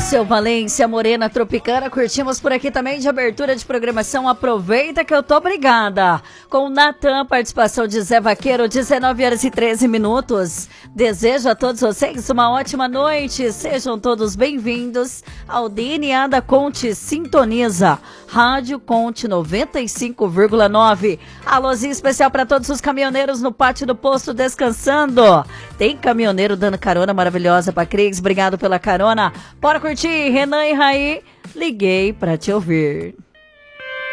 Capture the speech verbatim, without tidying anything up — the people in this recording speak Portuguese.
Seu Valência, Morena Tropicana, curtimos por aqui também de abertura de programação. Aproveita que eu tô obrigada. Com o Natan, participação de Zé Vaqueiro, dezenove horas e treze minutos. Desejo a todos vocês uma ótima noite. Sejam todos bem-vindos ao D N A da Conte Sintoniza, Rádio Conte noventa e cinco vírgula nove. Alôzinho especial para todos os caminhoneiros no pátio do posto descansando. Tem caminhoneiro dando carona maravilhosa pra Cris. Obrigado pela carona. Bora curtir, Renan e Raí, liguei pra te ouvir.